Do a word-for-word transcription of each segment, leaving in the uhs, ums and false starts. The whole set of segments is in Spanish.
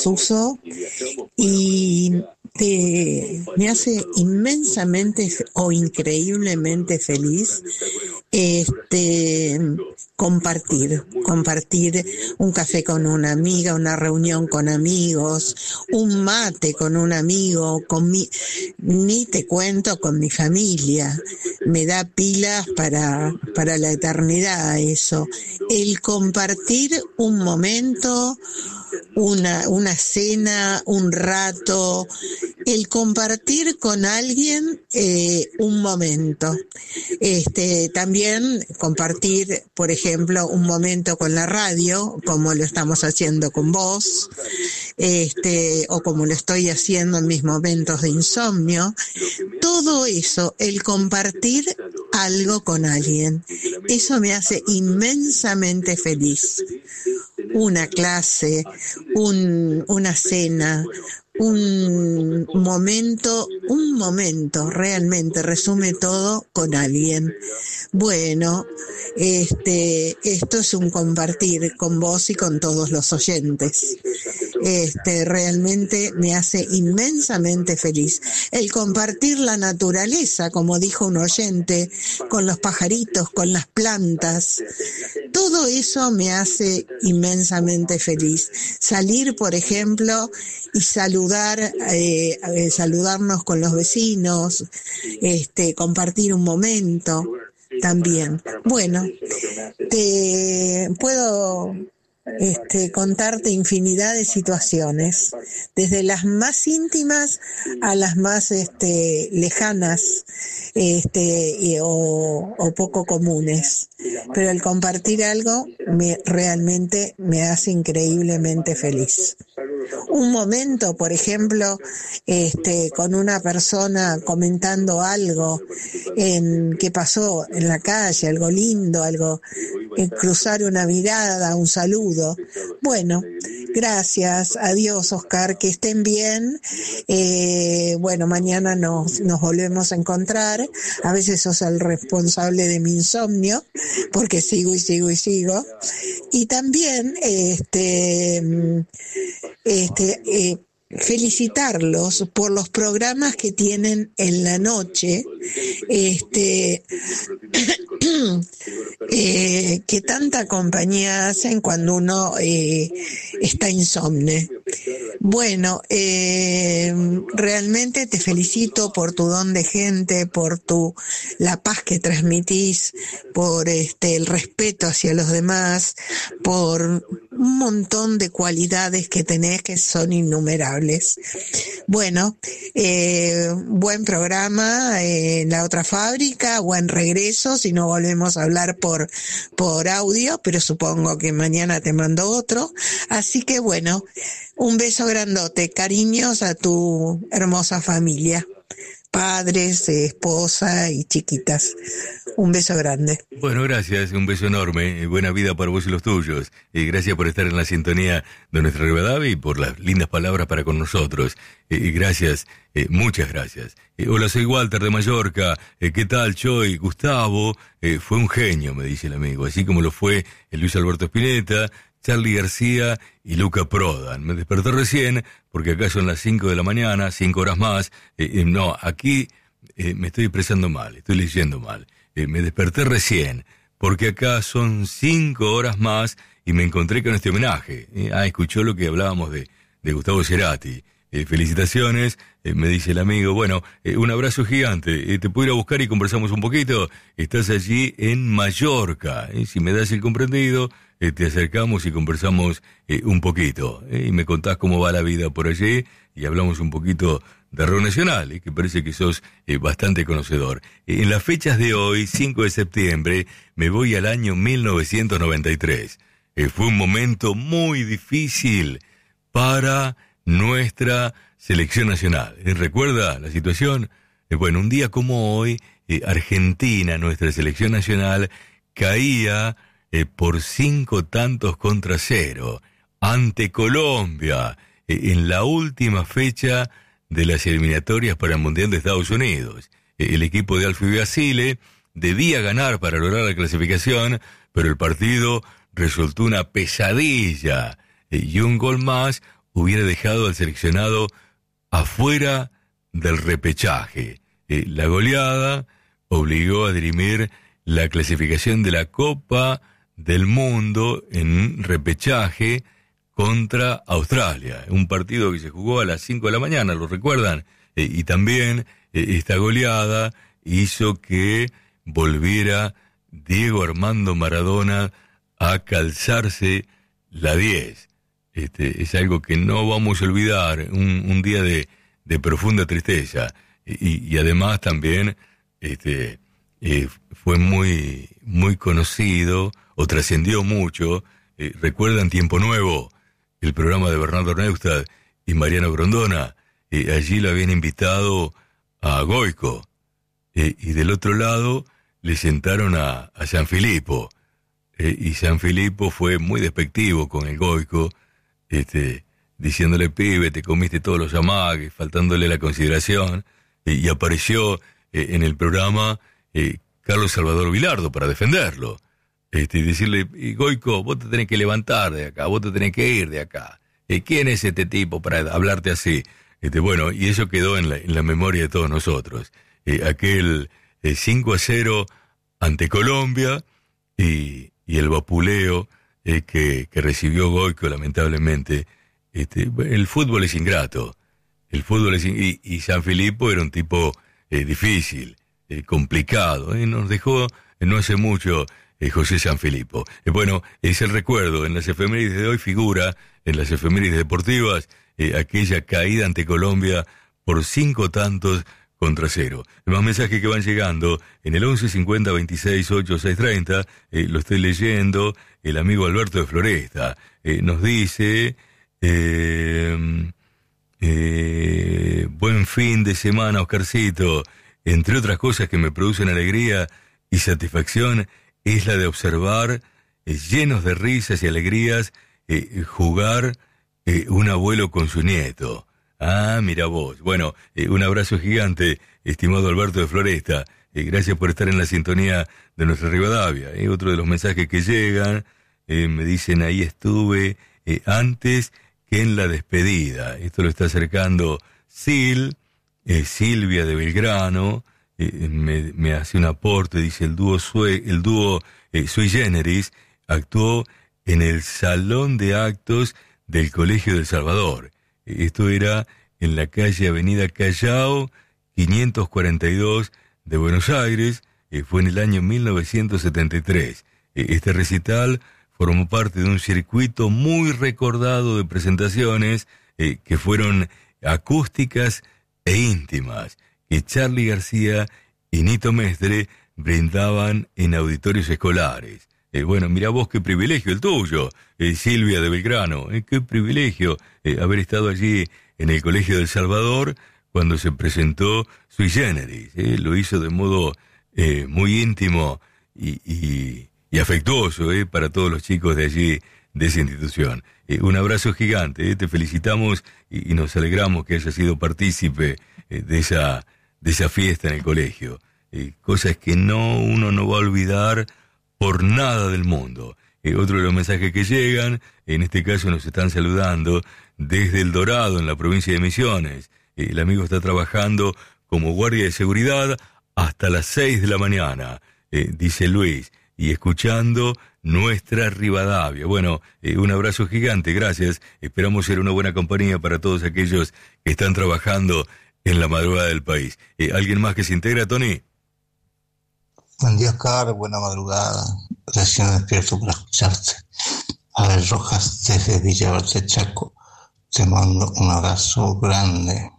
Suso, y te, me hace inmensamente o increíblemente feliz este compartir, compartir un café con una amiga, una reunión con amigos, un mate con un amigo, con mi, ni te cuento con mi familia. Me da pilas para, para la eternidad eso. El compartir un momento, una, una cena, un rato, el compartir con alguien eh, un momento. Este, también compartir, por ejemplo, un momento con la radio, como lo estamos haciendo con vos, este, o como lo estoy haciendo en mis momentos de insomnio. Todo eso, el compartir algo con alguien, eso me hace inmensamente feliz. Una clase, un, una cena, un momento, un momento, realmente resume todo con alguien. Bueno, este, esto es un compartir con vos y con todos los oyentes. Este, realmente me hace inmensamente feliz. El compartir la naturaleza, como dijo un oyente, con los pajaritos, con las plantas, todo eso me hace inmensamente feliz. Salir, por ejemplo, y saludar, eh, eh, saludarnos con los vecinos, este, compartir un momento también. Bueno, te puedo este, contarte infinidad de situaciones, desde las más íntimas a las más este, lejanas este, y, o, o poco comunes. Pero el compartir algo me, realmente me hace increíblemente feliz. Un momento, por ejemplo, este, con una persona comentando algo en que pasó en la calle, algo lindo, algo, eh, cruzar una mirada, un saludo. Bueno, gracias, adiós Oscar, que estén bien. Eh, bueno, mañana nos, nos volvemos a encontrar. A veces sos el responsable de mi insomnio, porque sigo y sigo y sigo. Y también, este, este, eh, felicitarlos por los programas que tienen en la noche, este, eh, que tanta compañía hacen cuando uno eh, está insomne. Bueno, eh, realmente te felicito por tu don de gente, por tu la paz que transmitís, por este el respeto hacia los demás, por un montón de cualidades que tenés que son innumerables. Bueno, eh, buen programa eh, en la otra fábrica, buen regreso, si no volvemos a hablar por, por audio, pero supongo que mañana te mando otro. Así que bueno, un beso grandote, cariños a tu hermosa familia, padres, esposa y chiquitas. Un beso grande. Bueno, gracias, un beso enorme, buena vida para vos y los tuyos. Y gracias por estar en la sintonía de nuestra Rivadavia y por las lindas palabras para con nosotros. Y gracias, eh, muchas gracias. Eh, hola, soy Walter de Mallorca. Eh, ¿Qué tal, Choy? Gustavo, eh, fue un genio, me dice el amigo, así como lo fue el Luis Alberto Spinetta, Charlie García y Luca Prodan. Me desperté recién, porque acá son las cinco de la mañana, cinco horas más. Eh, eh, no, aquí eh, me estoy expresando mal, estoy leyendo mal. Eh, me desperté recién, porque acá son cinco horas más y me encontré con este homenaje. Eh, ah, escuchó lo que hablábamos de, de Gustavo Cerati. Eh, felicitaciones, eh, me dice el amigo. Bueno, eh, un abrazo gigante. Eh, te puedo ir a buscar y conversamos un poquito. Estás allí en Mallorca. Eh, si me das el comprendido, eh, te acercamos y conversamos eh, un poquito. Eh, y me contás cómo va la vida por allí y hablamos un poquito de rock nacional, eh, que parece que sos eh, bastante conocedor. Eh, en las fechas de hoy, cinco de septiembre, me voy al año mil novecientos noventa y tres. Eh, fue un momento muy difícil para nuestra selección nacional. Eh, ¿Recuerda la situación? Eh, bueno, un día como hoy, eh, Argentina, nuestra selección nacional, caía eh, por cinco tantos contra cero ante Colombia eh, en la última fecha de las eliminatorias para el Mundial de Estados Unidos. Eh, el equipo de Alfio Basile debía ganar para lograr la clasificación, pero el partido resultó una pesadilla eh, y un gol más hubiera dejado al seleccionado afuera del repechaje. Eh, la goleada obligó a dirimir la clasificación de la Copa del Mundo en repechaje contra Australia, un partido que se jugó a las cinco de la mañana, ¿lo recuerdan? Eh, y también eh, esta goleada hizo que volviera Diego Armando Maradona a calzarse la diez. Este, es algo que no vamos a olvidar, un, un día de, de profunda tristeza. Y, y además también este, eh, fue muy, muy conocido, o trascendió mucho. Eh, ¿Recuerdan Tiempo Nuevo? El programa de Bernardo Neustadt y Mariano Grondona. Eh, allí lo habían invitado a Goico. Eh, y del otro lado le sentaron a, a Sanfilippo. Eh, y Sanfilippo fue muy despectivo con el Goico, este, diciéndole, pibe, te comiste todos los amagues, faltándole la consideración. Eh, y apareció eh, en el programa eh, Carlos Salvador Vilardo para defenderlo. Este, y decirle, y Goico, vos te tenés que levantar de acá, vos te tenés que ir de acá. Eh, ¿Quién es este tipo para hablarte así? Este, bueno, y eso quedó en la, en la memoria de todos nosotros. Eh, aquel eh, cinco a cero ante Colombia y, y el vapuleo eh, que, que recibió Goico, lamentablemente. Este, el fútbol es ingrato. El fútbol es in... y, y Sanfilippo era un tipo eh, difícil, eh, complicado. Eh, nos dejó eh, no hace mucho eh, José Sanfilippo. Eh, bueno, es el recuerdo. En las efemérides de hoy figura, en las efemérides deportivas, eh, aquella caída ante Colombia por cinco tantos contra cero. Más mensajes que van llegando en el once cincuenta veintiséis ocho seis treinta, eh, lo estoy leyendo. El amigo Alberto de Floresta eh, nos dice, eh, eh, buen fin de semana, Oscarcito. Entre otras cosas que me producen alegría y satisfacción es la de observar eh, llenos de risas y alegrías eh, jugar eh, un abuelo con su nieto. Ah, mira vos. Bueno, eh, un abrazo gigante, estimado Alberto de Floresta. Eh, gracias por estar en la sintonía de nuestra Rivadavia. Eh, otro de los mensajes que llegan, eh, me dicen, ahí estuve eh, antes que en la despedida. Esto lo está acercando Sil, eh, Silvia de Belgrano, eh, me, me hace un aporte, dice, el dúo, sue, el dúo eh, Sui Generis actuó en el Salón de Actos del Colegio del Salvador. Esto era en la calle Avenida Callao, quinientos cuarenta y dos de Buenos Aires, eh, fue en el año mil novecientos setenta y tres. Eh, este recital formó parte de un circuito muy recordado de presentaciones eh, que fueron acústicas e íntimas, que Charly García y Nito Mestre brindaban en auditorios escolares. Eh, bueno, mira vos qué privilegio el tuyo, eh, Silvia de Belgrano, eh, qué privilegio eh, haber estado allí en el Colegio del Salvador cuando se presentó Sui Generis. Eh, lo hizo de modo eh, muy íntimo y, y, y afectuoso eh, para todos los chicos de allí, de esa institución. Eh, un abrazo gigante, eh, te felicitamos y, y nos alegramos que hayas sido partícipe eh, de esa de esa fiesta en el colegio. Eh, cosas que no uno no va a olvidar por nada del mundo. Eh, otro de los mensajes que llegan, en este caso nos están saludando desde El Dorado, en la provincia de Misiones. Eh, el amigo está trabajando como guardia de seguridad hasta las seis de la mañana, eh, dice Luis, y escuchando nuestra Rivadavia. Bueno, eh, un abrazo gigante, gracias. Esperamos ser una buena compañía para todos aquellos que están trabajando en la madrugada del país. Eh, ¿Alguien más que se integra, Tony? Buen día, Oscar, buena madrugada. Recién despierto para escucharte. Abel Rojas, desde Villaverde, Chaco. Te mando un abrazo grande.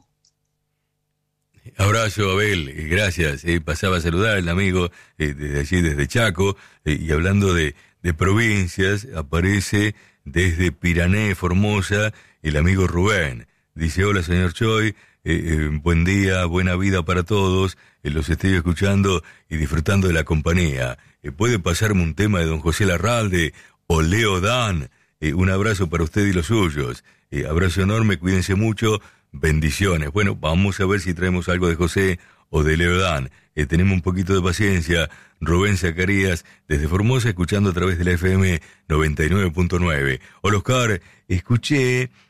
Abrazo, Abel, gracias. Eh, pasaba a saludar al amigo eh, desde allí, desde Chaco. Eh, y hablando de, de provincias, aparece desde Pirané, Formosa, el amigo Rubén. Dice, hola, señor Choi. Eh, eh, buen día, buena vida para todos, eh, los estoy escuchando y disfrutando de la compañía. Eh, ¿Puede pasarme un tema de don José Larralde o Leo Dan? Eh, un abrazo para usted y los suyos. Eh, abrazo enorme, cuídense mucho, bendiciones. Bueno, vamos a ver si traemos algo de José o de Leo Dan. Eh, tenemos un poquito de paciencia. Rubén Zacarías, desde Formosa, escuchando a través de la F M noventa y nueve punto nueve. Hola, Oscar, escuché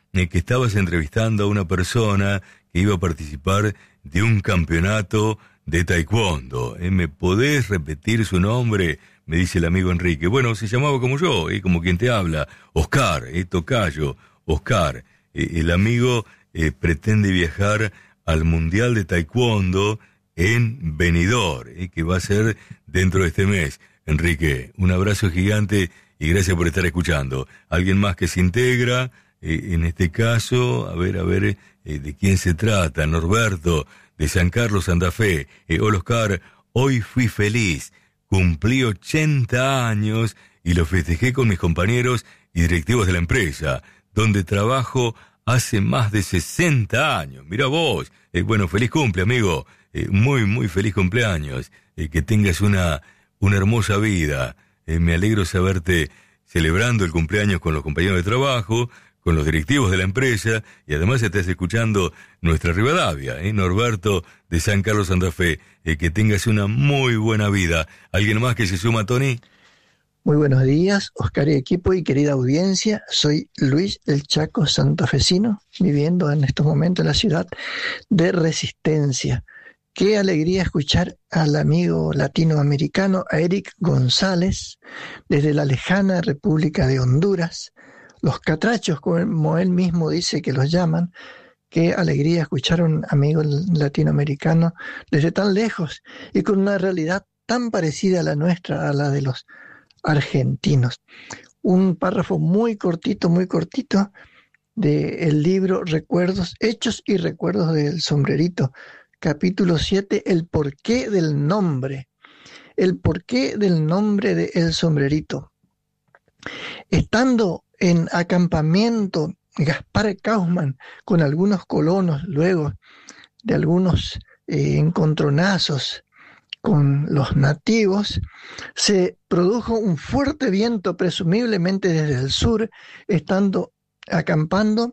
eh, que estabas entrevistando a una persona que iba a participar de un campeonato de taekwondo. Eh, ¿Me podés repetir su nombre? Me dice el amigo Enrique. Bueno, se llamaba como yo, eh, como quien te habla, Oscar, eh, tocayo, Oscar. Eh, el amigo eh, pretende viajar al Mundial de Taekwondo en Benidorm, eh, que va a ser dentro de este mes. Enrique, un abrazo gigante y gracias por estar escuchando. Alguien más que se integra, eh, en este caso, a ver, a ver, eh, de quién se trata. Norberto, de San Carlos, Santa Fe. Eh, hola Oscar, hoy fui feliz. Cumplí ochenta años y lo festejé con mis compañeros y directivos de la empresa, donde trabajo hace más de sesenta años. Mirá vos. Eh, bueno, feliz cumple, amigo. Eh, muy, muy feliz cumpleaños. Eh, que tengas una, una hermosa vida. Eh, me alegro saberte celebrando el cumpleaños con los compañeros de trabajo, con los directivos de la empresa, y además estás escuchando nuestra Rivadavia, ¿eh? Norberto de San Carlos, Santa Fe. Eh, que tengas una muy buena vida. ¿Alguien más que se suma, Tony? Muy buenos días, Oscar y equipo y querida audiencia. Soy Luis el Chaco santafesino, viviendo en estos momentos en la ciudad de Resistencia. Qué alegría escuchar al amigo latinoamericano, a Eric González, desde la lejana República de Honduras. Los catrachos, como él mismo dice que los llaman. Qué alegría escuchar a un amigo latinoamericano desde tan lejos y con una realidad tan parecida a la nuestra, a la de los argentinos. Un párrafo muy cortito, muy cortito del libro Recuerdos, Hechos y Recuerdos del Sombrerito, capítulo siete, el porqué del nombre. El porqué del nombre de El Sombrerito. Estando en acampamento Gaspar Kaufman con algunos colonos, luego de algunos eh, encontronazos con los nativos, se produjo un fuerte viento, presumiblemente desde el sur, estando acampando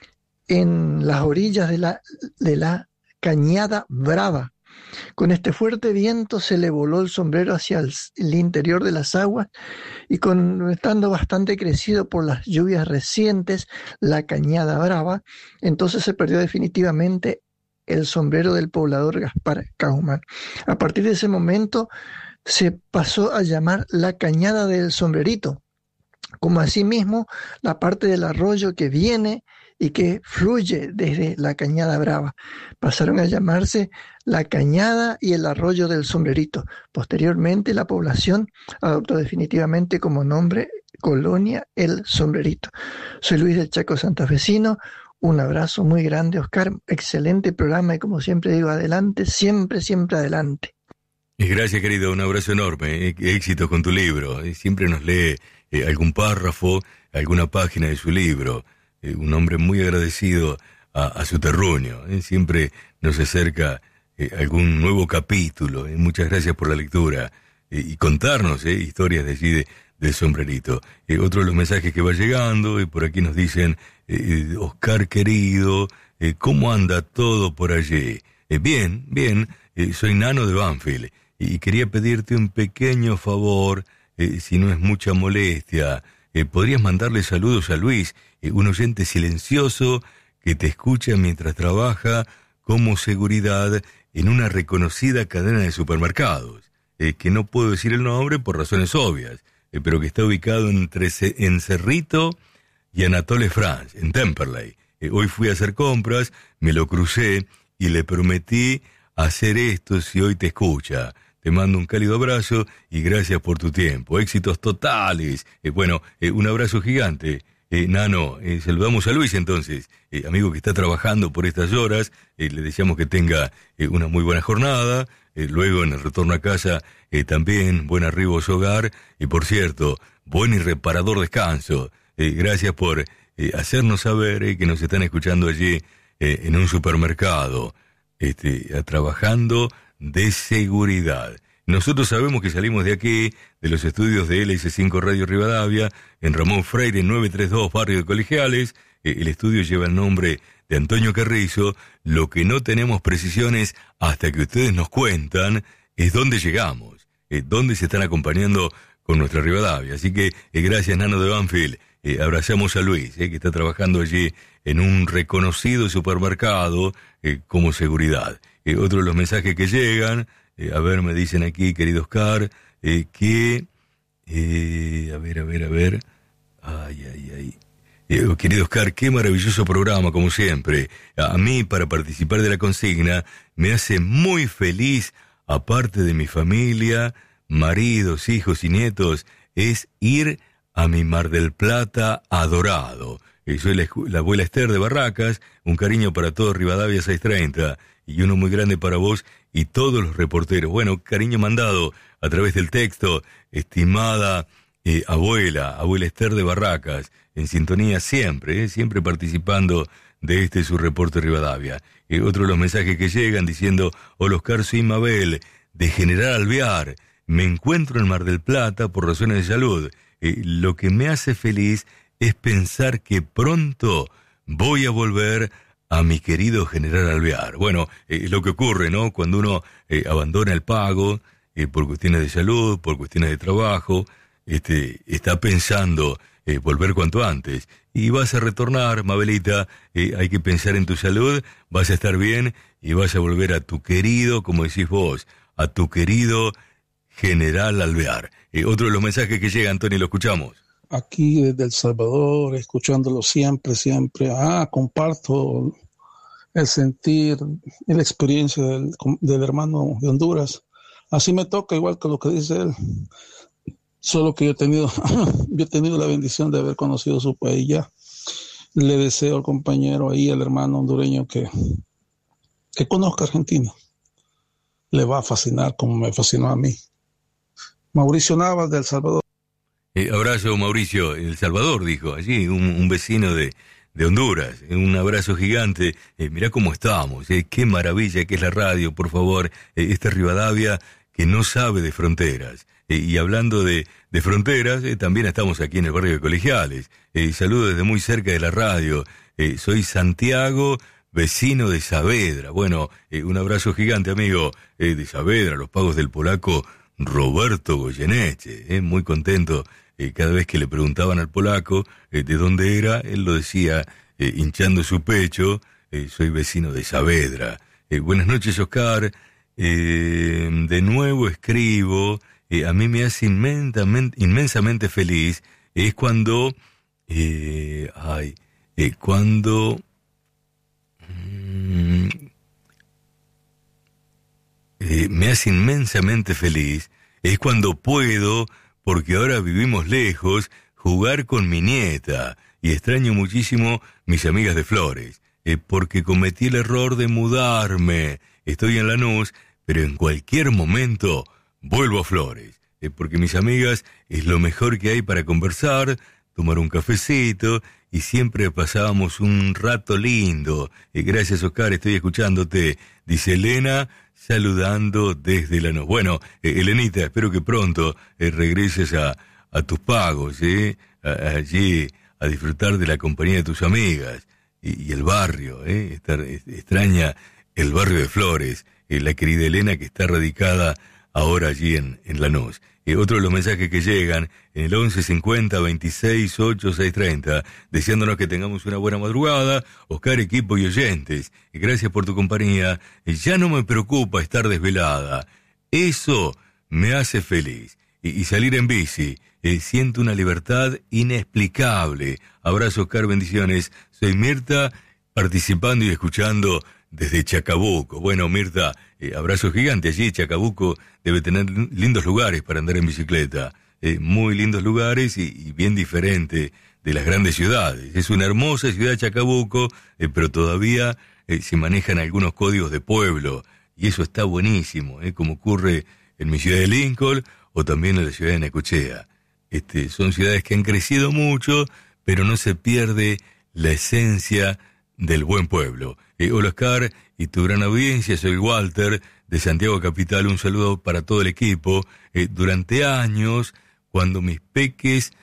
en las orillas de la, de la Cañada Brava. Con este fuerte viento se le voló el sombrero hacia el, el interior de las aguas y con, estando bastante crecido por las lluvias recientes, la Cañada Brava, entonces se perdió definitivamente el sombrero del poblador Gaspar Kaufman. A partir de ese momento se pasó a llamar la Cañada del Sombrerito, como asimismo la parte del arroyo que viene y que fluye desde la Cañada Brava. Pasaron a llamarse la Cañada y el Arroyo del Sombrerito. Posteriormente la población adoptó definitivamente como nombre Colonia El Sombrerito. Soy Luis del Chaco santafesino. Un abrazo muy grande, Oscar. Excelente programa y como siempre digo, adelante, siempre, siempre adelante. Gracias, querido. Un abrazo enorme. Eh, éxito con tu libro. Eh, siempre nos lee eh, algún párrafo, alguna página de su libro. Eh, un hombre muy agradecido a, a su terruño. Eh, siempre nos acerca eh, algún nuevo capítulo. Eh. Muchas gracias por la lectura eh, y contarnos eh, historias de allí de, del sombrerito. Eh, otro de los mensajes que va llegando, eh, por aquí nos dicen, eh, Oscar querido, eh, ¿cómo anda todo por allí? Eh, bien, bien, eh, soy Nano de Banfield y quería pedirte un pequeño favor, eh, si no es mucha molestia. Eh, ¿Podrías mandarle saludos a Luis, eh, un oyente silencioso que te escucha mientras trabaja como seguridad en una reconocida cadena de supermercados, eh, que no puedo decir el nombre por razones obvias, eh, pero que está ubicado entre en Cerrito y Anatole France, en Temperley? Eh, hoy fui a hacer compras, me lo crucé y le prometí hacer esto si hoy te escucha. Te mando un cálido abrazo y gracias por tu tiempo. Éxitos totales. Eh, bueno, eh, un abrazo gigante. Eh, Nano, eh, saludamos a Luis entonces, eh, amigo que está trabajando por estas horas. Eh, le deseamos que tenga eh, una muy buena jornada. Eh, luego en el retorno a casa eh, también buen arribo a su hogar. Y por cierto, buen y reparador descanso. Eh, gracias por eh, hacernos saber eh, que nos están escuchando allí eh, en un supermercado, este, a, trabajando de seguridad. Nosotros sabemos que salimos de aquí, de los estudios de L S cinco Radio Rivadavia, en Ramón Freire novecientos treinta y dos, barrio de Colegiales. Eh, el estudio lleva el nombre de Antonio Carrizo. Lo que no tenemos precisiones hasta que ustedes nos cuentan es dónde llegamos, eh, dónde se están acompañando con nuestra Rivadavia. Así que eh, gracias, Nano de Banfield, Eh, abrazamos a Luis, eh, que está trabajando allí en un reconocido supermercado eh, como seguridad. Eh, otro de los mensajes que llegan, eh, a ver, me dicen aquí, querido Oscar, eh, que, eh, a ver, a ver, a ver, ay, ay, ay. Eh, querido Oscar, qué maravilloso programa, como siempre. A mí, para participar de la consigna, me hace muy feliz, aparte de mi familia, maridos, hijos y nietos, es ir a mi Mar del Plata adorado. Eh, soy la, la abuela Esther de Barracas, un cariño para todos Rivadavia seiscientos treinta, y uno muy grande para vos y todos los reporteros. Bueno, cariño mandado a través del texto, estimada eh, abuela, abuela Esther de Barracas, en sintonía siempre, eh, siempre participando de este su reporte Rivadavia. Eh, otro de los mensajes que llegan diciendo: hola Oscar, soy Mabel, de General Alvear, me encuentro en Mar del Plata por razones de salud. Eh, lo que me hace feliz es pensar que pronto voy a volver a mi querido General Alvear. Bueno, es eh, lo que ocurre, ¿no? Cuando uno eh, abandona el pago eh, por cuestiones de salud, por cuestiones de trabajo, este, está pensando eh, volver cuanto antes. Y vas a retornar, Mabelita, eh, hay que pensar en tu salud, vas a estar bien y vas a volver a tu querido, como decís vos, a tu querido General Alvear. Eh, otro de los mensajes que llega, Antonio, lo escuchamos. Aquí desde El Salvador, escuchándolo siempre, siempre. Ah, comparto el sentir y la experiencia del, del hermano de Honduras. Así me toca, igual que lo que dice él. Solo que yo he tenido, yo he tenido la bendición de haber conocido su país ya. Le deseo al compañero ahí, al hermano hondureño, que, que conozca Argentina. Le va a fascinar como me fascinó a mí. Mauricio Navas de El Salvador. Eh, abrazo, Mauricio, El Salvador, dijo, allí, un, un vecino de, de Honduras. Eh, un abrazo gigante. Eh, mirá cómo estamos, eh, qué maravilla que es la radio, por favor. Eh, esta Rivadavia que no sabe de fronteras. Eh, y hablando de, de fronteras, eh, también estamos aquí en el barrio de Colegiales. Eh, saludo desde muy cerca de la radio. Eh, soy Santiago, vecino de Saavedra. Bueno, eh, un abrazo gigante, amigo, eh, de Saavedra, los pagos del polaco Roberto Goyeneche, eh, muy contento. Eh, cada vez que le preguntaban al polaco eh, de dónde era, él lo decía eh, hinchando su pecho: eh, soy vecino de Saavedra. Eh, buenas noches, Oscar. Eh, de nuevo escribo. Eh, a mí me hace inmensamente, inmensamente feliz. Es cuando, eh, ay, eh, cuando mm, eh, me hace inmensamente feliz. Es cuando puedo, porque ahora vivimos lejos, jugar con mi nieta, y extraño muchísimo mis amigas de Flores, eh, porque cometí el error de mudarme. Estoy en Lanús, pero en cualquier momento vuelvo a Flores, eh, porque mis amigas es lo mejor que hay para conversar, tomar un cafecito, y siempre pasábamos un rato lindo. Eh, gracias, Oscar, estoy escuchándote, dice Elena, saludando desde Lanús. Bueno, eh, Elenita, espero que pronto eh, regreses a, a tus pagos, eh, a, allí a disfrutar de la compañía de tus amigas y, y el barrio, eh, estar, eh, extraña el barrio de Flores, eh, la querida Elena, que está radicada ahora allí en, en Lanús. Eh, otro de los mensajes que llegan en el once cincuenta veintiséis ocho seis treinta, deseándonos que tengamos una buena madrugada. Oscar, equipo y oyentes, eh, gracias por tu compañía. Eh, ya no me preocupa estar desvelada, eso me hace feliz. Y, y salir en bici, eh, siento una libertad inexplicable. Abrazo, Oscar, bendiciones. Soy Mirta, participando y escuchando desde Chacabuco. Bueno, Mirta, eh, abrazo gigante allí. Chacabuco debe tener lindos lugares para andar en bicicleta, eh, muy lindos lugares y, y bien diferente de las grandes ciudades. Es una hermosa ciudad Chacabuco, eh, pero todavía eh, se manejan algunos códigos de pueblo, y eso está buenísimo, eh, como ocurre en mi ciudad de Lincoln o también en la ciudad de Necochea. Este, son ciudades que han crecido mucho, pero no se pierde la esencia del buen pueblo. Eh, hola, Oscar, y tu gran audiencia. Soy Walter, de Santiago Capital. Un saludo para todo el equipo. Eh, durante años, cuando mis peques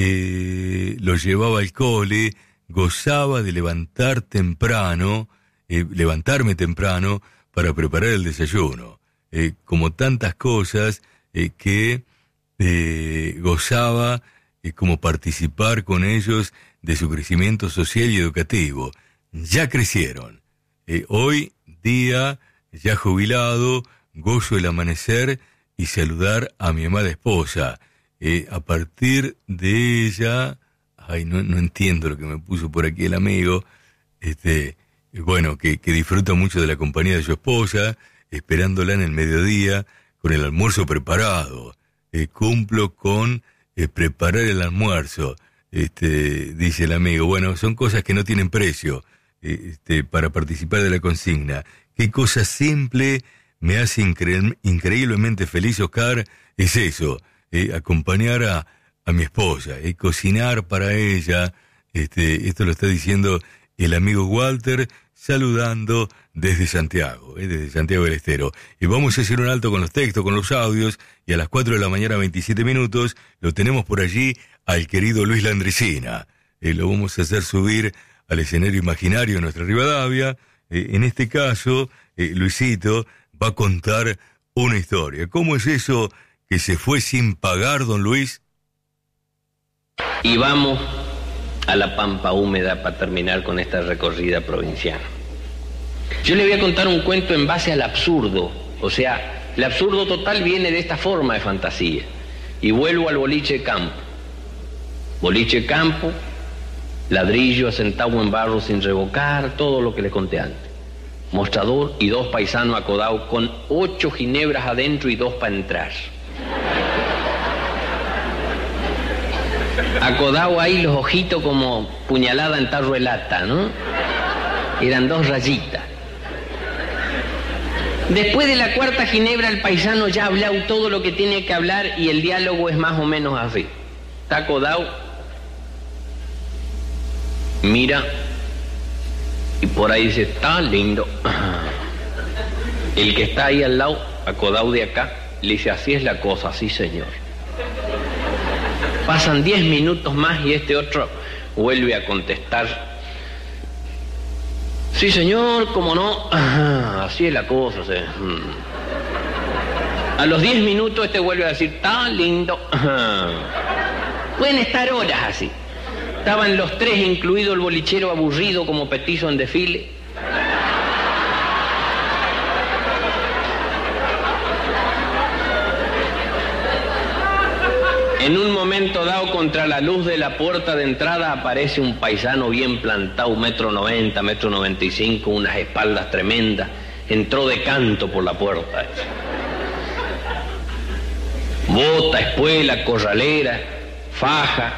eh, los llevaba al cole, gozaba de levantar temprano, eh, levantarme temprano para preparar el desayuno. Eh, como tantas cosas eh, que eh, gozaba eh, como participar con ellos de su crecimiento social y educativo. Ya crecieron. Eh, hoy día, ya jubilado, gozo el amanecer y saludar a mi amada esposa. Eh, a partir de ella, ay, no, no entiendo lo que me puso por aquí el amigo, este, bueno, que, que disfruta mucho de la compañía de su esposa, esperándola en el mediodía, con el almuerzo preparado. Eh, cumplo con eh, preparar el almuerzo, este, dice el amigo. Bueno, son cosas que no tienen precio, eh, este, para participar de la consigna. Qué cosa simple me hace incre- increíblemente feliz, Oscar, es eso, eh, acompañar a, a mi esposa, eh, cocinar para ella. Este, esto lo está diciendo el amigo Walter, saludando desde Santiago, eh, desde Santiago del Estero. Y vamos a hacer un alto con los textos, con los audios, y a las cuatro de la mañana, veintisiete minutos, lo tenemos por allí al querido Luis Landricina. Eh, lo vamos a hacer subir al escenario imaginario de nuestra Rivadavia. Eh, en este caso, eh, Luisito va a contar una historia. ¿Cómo es eso que se fue sin pagar, don Luis? Y vamos a la Pampa Húmeda para terminar con esta recorrida provinciana. Yo le voy a contar un cuento en base al absurdo, o sea, el absurdo total viene de esta forma de fantasía. Y vuelvo al boliche campo. Boliche campo, ladrillo asentado en barro sin revocar, todo lo que le conté antes. Mostrador y dos paisanos acodados con ocho ginebras adentro y dos para entrar. Acodado ahí los ojitos como puñalada en tarro de lata, ¿no? Eran dos rayitas. Después de la cuarta ginebra el paisano ya ha hablado todo lo que tiene que hablar y el diálogo es más o menos así. Está acodado, mira y por ahí dice, está lindo. El que está ahí al lado, acodado de acá, le dice, así es la cosa, sí señor. Pasan diez minutos más y este otro vuelve a contestar, sí señor, cómo no, ah, así es la cosa. ¿Sí? A los diez minutos este vuelve a decir, está lindo. Ah. Pueden estar horas así. Estaban los tres, incluido el bolichero aburrido como petizo en desfile. En un momento dado, contra la luz de la puerta de entrada, aparece un paisano bien plantado, metro noventa, metro noventa y cinco, unas espaldas tremendas. Entró de canto por la puerta. Bota, espuela, corralera, faja,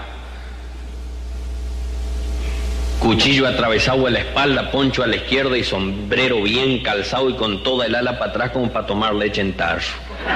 cuchillo atravesado a la espalda, poncho a la izquierda y sombrero bien calzado y con toda el ala para atrás como para tomar leche en tarro.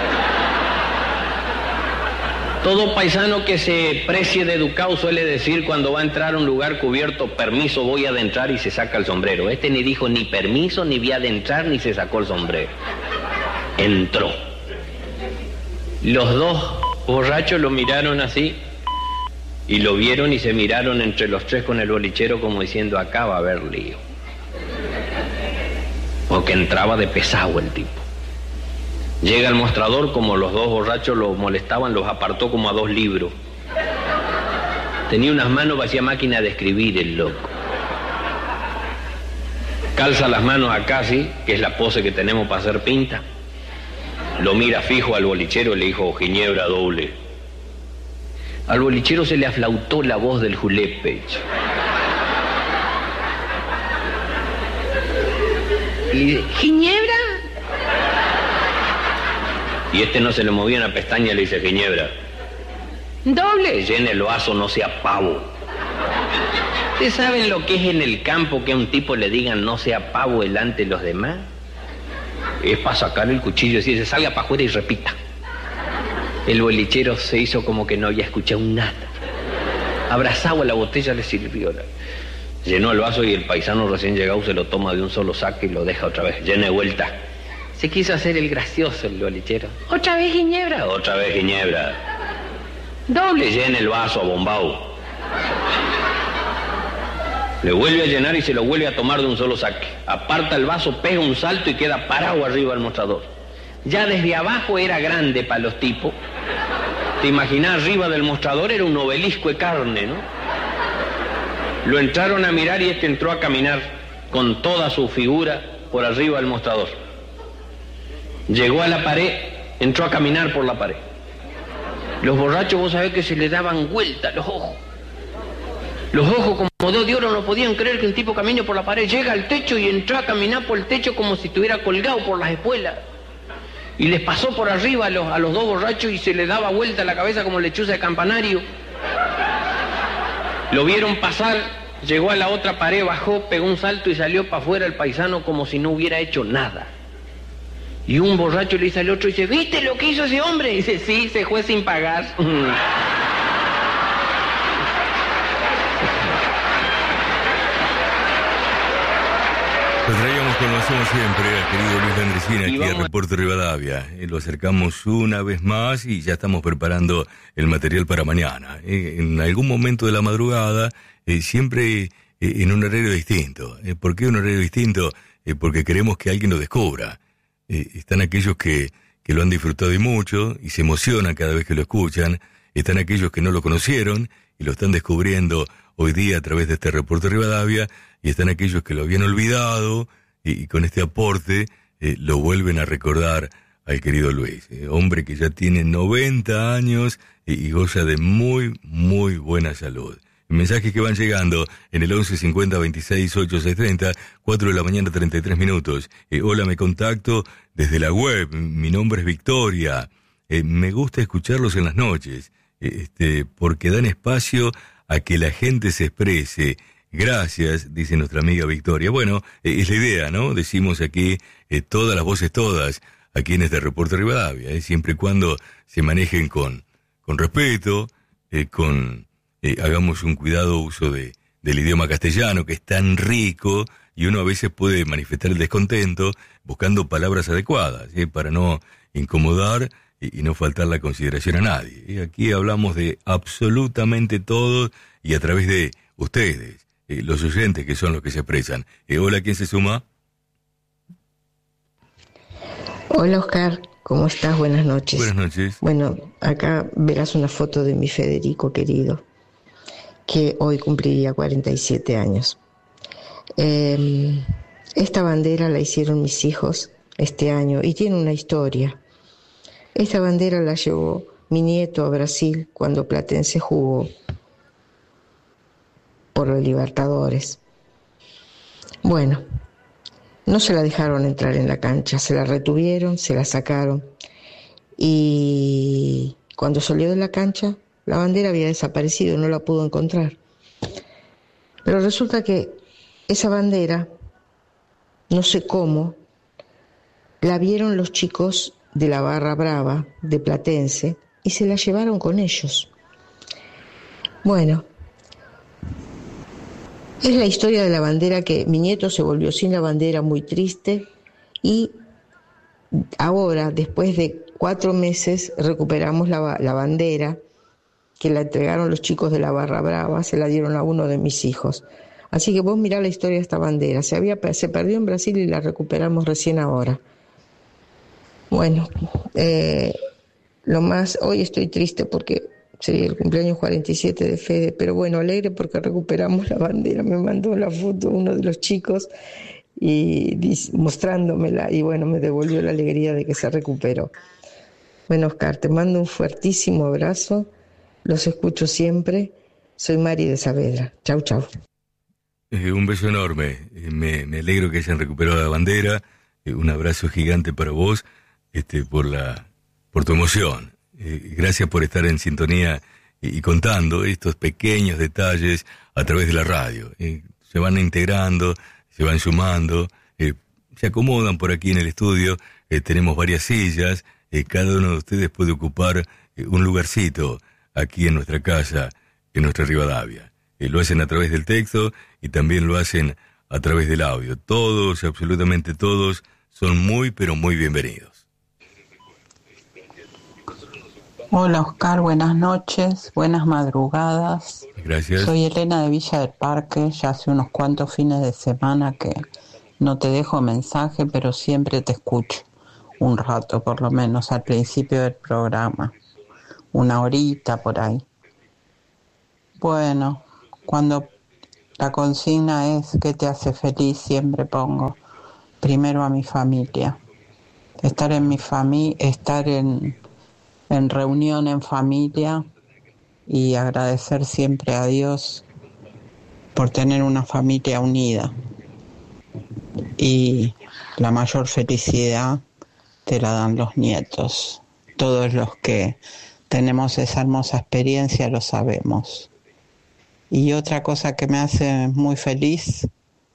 Todo paisano que se precie de educado suele decir cuando va a entrar a un lugar cubierto, permiso, voy a adentrar, y se saca el sombrero. Este ni dijo ni permiso, ni voy a adentrar, ni se sacó el sombrero. Entró. Los dos borrachos lo miraron así y lo vieron y se miraron entre los tres con el bolichero como diciendo, acá va a haber lío. Porque entraba de pesado el tipo. Llega al mostrador, como los dos borrachos lo molestaban, los apartó como a dos libros. Tenía unas manos, hacía máquina de escribir el loco. Calza las manos acá, sí, que es la pose que tenemos para hacer pinta. Lo mira fijo al bolichero y le dijo, ginebra doble. Al bolichero se le aflautó la voz del julepe. Y le dice, ¿ginebra? Y este no se le movía una pestaña, le dice, ginebra. Doble, llene el vaso, no sea pavo. ¿Ustedes saben lo que es en el campo que a un tipo le digan no sea pavo delante de los demás? Es para sacar el cuchillo y decir, salga para afuera y repita. El bolichero se hizo como que no había escuchado nada. Abrazado a la botella le sirvió. Llenó el vaso y el paisano recién llegado se lo toma de un solo saque y lo deja otra vez, llena de vuelta. Se quiso hacer el gracioso el bolichero. ¿Otra vez ginebra? Otra vez ginebra. Doble, llena el vaso abombado. Le vuelve a llenar y se lo vuelve a tomar de un solo saque. Aparta el vaso, pega un salto y queda parado arriba del mostrador. Ya desde abajo era grande para los tipos. Te imaginás, arriba del mostrador era un obelisco de carne, ¿no? Lo entraron a mirar y este entró a caminar con toda su figura por arriba del mostrador. Llegó a la pared, entró a caminar por la pared. Los borrachos, vos sabés que se le daban vuelta los ojos. Los ojos como dos de oro, no podían creer que un tipo camine por la pared. Llega al techo y entró a caminar por el techo como si estuviera colgado por las espuelas. Y les pasó por arriba a los, a los dos borrachos y se les daba vuelta la cabeza como lechuza de campanario. Lo vieron pasar, llegó a la otra pared, bajó, pegó un salto y salió para afuera el paisano como si no hubiera hecho nada. Y un borracho le dice al otro y dice, ¿viste lo que hizo ese hombre? Y dice, sí, se fue sin pagar. Lo traíamos como lo hacemos siempre, al querido Luis Landresina, aquí a Reporte Rivadavia. Eh, lo acercamos una vez más y ya estamos preparando el material para mañana. Eh, en algún momento de la madrugada, eh, siempre eh, en un horario distinto. Eh, ¿Por qué un horario distinto? Eh, porque queremos que alguien lo descubra. Eh, están aquellos que, que lo han disfrutado y mucho y se emocionan cada vez que lo escuchan. Están aquellos que no lo conocieron y lo están descubriendo hoy día a través de este Reporte Rivadavia. Y están aquellos que lo habían olvidado y, y con este aporte eh, lo vuelven a recordar al querido Luis. Eh, hombre que ya tiene noventa años y, y goza de muy, muy buena salud. Mensajes que van llegando en el once cincuenta veintiséis ochenta y seis treinta, cuatro de la mañana treinta y tres minutos. Eh, hola, me contacto desde la web. Mi nombre es Victoria. Eh, me gusta escucharlos en las noches, eh, este, porque dan espacio a que la gente se exprese. Gracias, dice nuestra amiga Victoria. Bueno, eh, es la idea, ¿no? Decimos aquí eh, todas las voces, todas, aquí en este Reporte Rivadavia, eh, siempre y cuando se manejen con, con respeto, eh, con eh, hagamos un cuidado uso de, del idioma castellano, que es tan rico, y uno a veces puede manifestar el descontento buscando palabras adecuadas, eh, para no incomodar y, y no faltar la consideración a nadie. Y aquí hablamos de absolutamente todo y a través de ustedes. Eh, los oyentes que son los que se expresan. Eh, hola, ¿quién se suma? Hola, Oscar, ¿cómo estás? Buenas noches. Buenas noches. Bueno, acá verás una foto de mi Federico querido, que hoy cumpliría cuarenta y siete años. Eh, esta bandera la hicieron mis hijos este año y tiene una historia. Esta bandera la llevó mi nieto a Brasil cuando Platense jugó por los Libertadores. Bueno, no se la dejaron entrar en la cancha, se la retuvieron, se la sacaron y cuando salió de la cancha la bandera había desaparecido, no la pudo encontrar. Pero resulta que esa bandera, no sé cómo, la vieron los chicos de la Barra Brava de Platense y se la llevaron con ellos. Bueno, es la historia de la bandera, que mi nieto se volvió sin la bandera muy triste y ahora, después de cuatro meses, recuperamos la, la bandera que la entregaron los chicos de la Barra Brava, se la dieron a uno de mis hijos. Así que vos mirá la historia de esta bandera. Se, había, se perdió en Brasil y la recuperamos recién ahora. Bueno, eh, lo más, hoy estoy triste porque sería el cumpleaños cuarenta y siete de Fede, pero bueno, alegre porque recuperamos la bandera. Me mandó la foto uno de los chicos y mostrándomela y bueno, me devolvió la alegría de que se recuperó. Bueno, Oscar, te mando un fuertísimo abrazo, los escucho siempre, soy Mari de Saavedra. Chau, chau. Eh, un beso enorme, eh, me, me alegro que hayan recuperado la bandera, eh, un abrazo gigante para vos, este, por la, por tu emoción. Eh, gracias por estar en sintonía y, y contando estos pequeños detalles a través de la radio. Eh, se van integrando, se van sumando, eh, se acomodan por aquí en el estudio, eh, tenemos varias sillas, eh, cada uno de ustedes puede ocupar eh, un lugarcito aquí en nuestra casa, en nuestra Rivadavia. Eh, lo hacen a través del texto y también lo hacen a través del audio. Todos, absolutamente todos, son muy, pero muy bienvenidos. Hola Oscar, buenas noches, buenas madrugadas. Gracias. Soy Elena de Villa del Parque, ya hace unos cuantos fines de semana que no te dejo mensaje, pero siempre te escucho, un rato por lo menos, al principio del programa. una horita por ahí. Bueno, cuando la consigna es ¿qué te hace feliz? Siempre pongo primero a mi familia. Estar en mi familia, estar en, en reunión en familia y agradecer siempre a Dios por tener una familia unida. Y la mayor felicidad te la dan los nietos. Todos los que tenemos esa hermosa experiencia lo sabemos. Y otra cosa que me hace muy feliz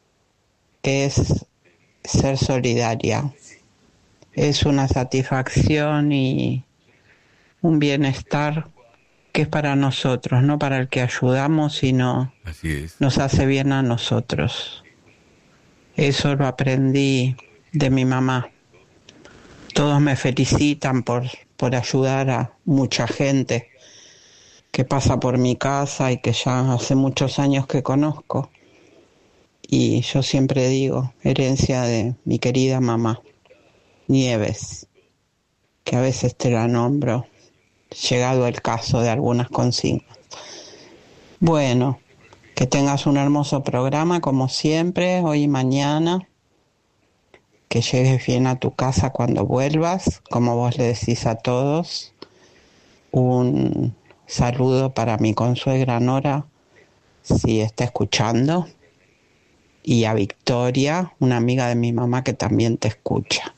es ser solidaria. Es una satisfacción y un bienestar que es para nosotros, no para el que ayudamos, sino Así es. Nos hace bien a nosotros. Eso lo aprendí de mi mamá. Todos me felicitan por, por ayudar a mucha gente que pasa por mi casa y que ya hace muchos años que conozco. Y yo siempre digo, herencia de mi querida mamá, Nieves, que a veces te la nombro, llegado el caso de algunas consignas. Bueno, que tengas un hermoso programa como siempre, hoy y mañana. Que llegues bien a tu casa cuando vuelvas, como vos le decís a todos. Un saludo para mi consuegra Nora, si está escuchando. Y a Victoria, una amiga de mi mamá que también te escucha.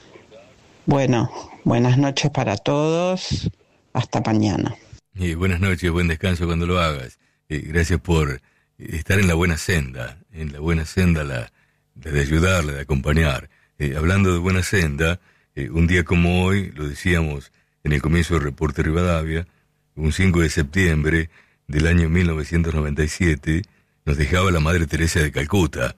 Bueno, buenas noches para todos. Hasta mañana. Y buenas noches, buen descanso cuando lo hagas. Eh, gracias por estar en la buena senda, en la buena senda la, la de ayudar, la de acompañar. Eh, hablando de buena senda, eh, un día como hoy, lo decíamos en el comienzo del reporte Rivadavia, un cinco de septiembre del año mil novecientos noventa y siete, nos dejaba la Madre Teresa de Calcuta.